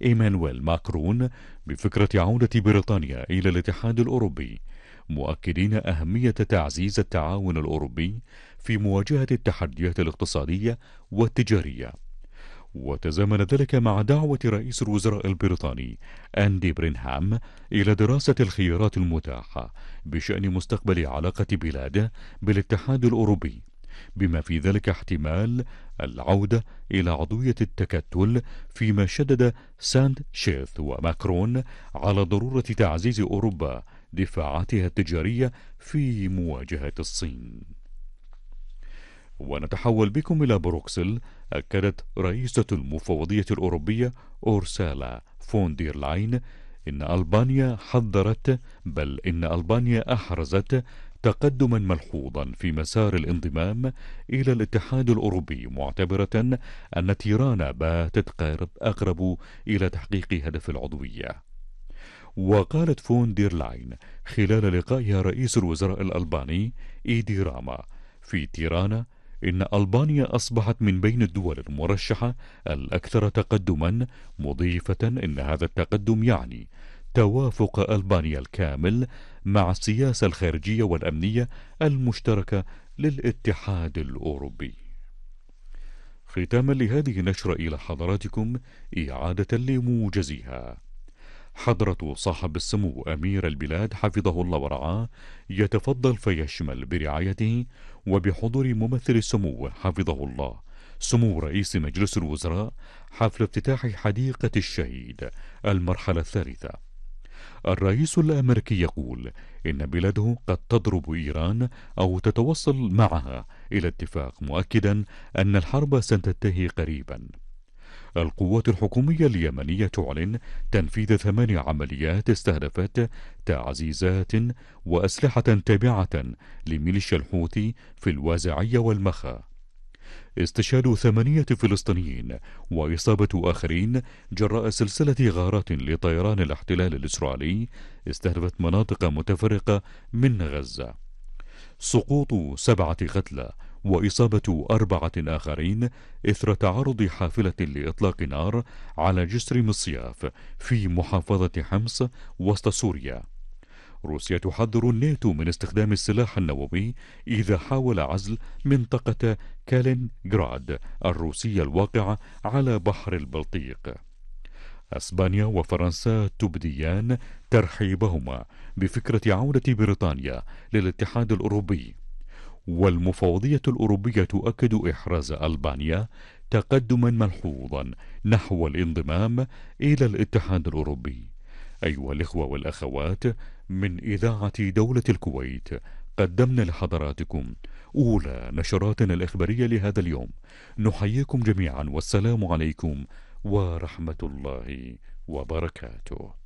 إيمانويل ماكرون بفكرة عودة بريطانيا إلى الاتحاد الأوروبي، مؤكدين أهمية تعزيز التعاون الأوروبي في مواجهة التحديات الاقتصادية والتجارية. وتزامن ذلك مع دعوة رئيس الوزراء البريطاني أندي برينهام إلى دراسة الخيارات المتاحة بشأن مستقبل علاقة بلاده بالاتحاد الأوروبي، بما في ذلك احتمال العودة إلى عضوية التكتل، فيما شدد ساند شيث وماكرون على ضرورة تعزيز أوروبا دفاعاتها التجارية في مواجهة الصين. ونتحول بكم إلى بروكسل. أكدت رئيسة المفوضية الأوروبية أورسالا فون دير لاين إن ألبانيا أحرزت تقدما ملحوظا في مسار الانضمام إلى الاتحاد الأوروبي، معتبرة أن تيرانا باتت أقرب إلى تحقيق هدف العضوية. وقالت فون دير لاين خلال لقائها رئيس الوزراء الألباني إيدي راما في تيرانا إن ألبانيا أصبحت من بين الدول المرشحة الأكثر تقدما، مضيفة إن هذا التقدم يعني توافق ألبانيا الكامل مع السياسة الخارجية والأمنية المشتركة للاتحاد الأوروبي. ختاما لهذه النشرة إلى حضراتكم إعادة لموجزها. حضرة صاحب السمو أمير البلاد حفظه الله ورعاه يتفضل فيشمل برعايته وبحضور ممثل السمو حفظه الله سمو رئيس مجلس الوزراء حفل افتتاح حديقة الشهيد المرحلة الثالثة. الرئيس الأمريكي يقول إن بلاده قد تضرب إيران أو تتوصل معها إلى اتفاق، مؤكدا أن الحرب ستنتهي قريبا. القوات الحكومية اليمنية تعلن تنفيذ 8 عمليات استهدفت تعزيزات وأسلحة تابعة لميليشيا الحوثي في الوازعية والمخا. استشهاد 8 فلسطينيين وإصابة آخرين جراء سلسلة غارات لطيران الاحتلال الإسرائيلي استهدفت مناطق متفرقة من غزة. سقوط 7 قتلى وإصابة 4 آخرين إثر تعرض حافلة لإطلاق نار على جسر مصياف في محافظة حمص وسط سوريا. روسيا تحذر الناتو من استخدام السلاح النووي إذا حاول عزل منطقة كالينغراد الروسية الواقعة على بحر البلطيق. أسبانيا وفرنسا تبديان ترحيبهما بفكرة عودة بريطانيا للاتحاد الأوروبي. والمفوضية الأوروبية تؤكد إحراز ألبانيا تقدما ملحوظا نحو الانضمام إلى الاتحاد الأوروبي. أيها الإخوة والأخوات، من إذاعة دولة الكويت قدمنا لحضراتكم أولى نشراتنا الإخبارية لهذا اليوم. نحييكم جميعا والسلام عليكم ورحمة الله وبركاته.